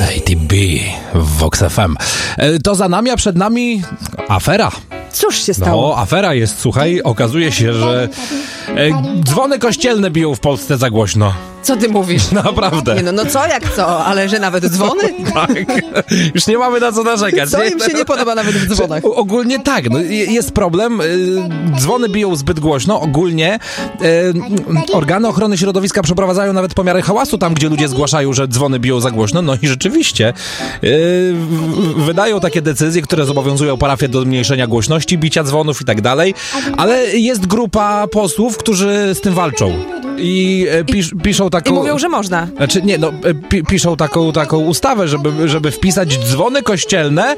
ATB w Vox FM. To za nami, a przed nami afera. Cóż się stało? No, afera jest, słuchaj, okazuje się, że dzwony kościelne biją w Polsce za głośno. Co ty mówisz? Naprawdę. Nie, no co jak co, ale że nawet dzwony? Tak, już nie mamy na co narzekać. Co im się nie podoba nawet w dzwonach? Ogólnie tak, no, jest problem, dzwony biją zbyt głośno, ogólnie organy ochrony środowiska przeprowadzają nawet pomiary hałasu tam, gdzie ludzie zgłaszają, że dzwony biją za głośno, no i rzeczywiście wydają takie decyzje, które zobowiązują parafię do zmniejszenia głośności, bicia dzwonów i tak dalej, ale jest grupa posłów, którzy z tym walczą. I piszą taką... I mówią, że można. Znaczy, nie, no, piszą taką ustawę, żeby wpisać dzwony kościelne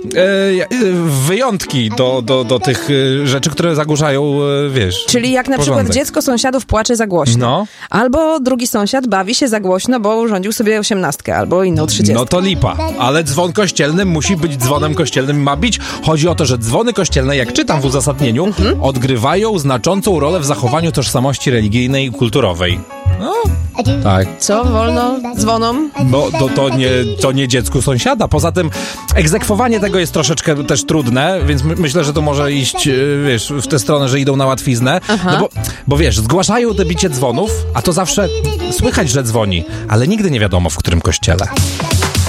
wyjątki do tych rzeczy, które zagłuszają, wiesz... Czyli jak na porządek. przykład dziecko sąsiadów płacze za głośno. No. Albo drugi sąsiad bawi się za głośno, bo urządził sobie 18 albo inną 30. No to lipa. Ale dzwon kościelny musi być dzwonem kościelnym, ma bić. Chodzi o to, że dzwony kościelne, jak czytam w uzasadnieniu, odgrywają znaczącą rolę w zachowaniu tożsamości religijnej i kulturowej. No, tak. Co wolno dzwonom? Bo to nie dziecku sąsiada. Poza tym egzekwowanie tego jest troszeczkę też trudne, więc myślę, że to może iść, wiesz, w tę stronę, że idą na łatwiznę. No bo wiesz, zgłaszają te bicie dzwonów, a to zawsze słychać, że dzwoni, ale nigdy nie wiadomo, w którym kościele.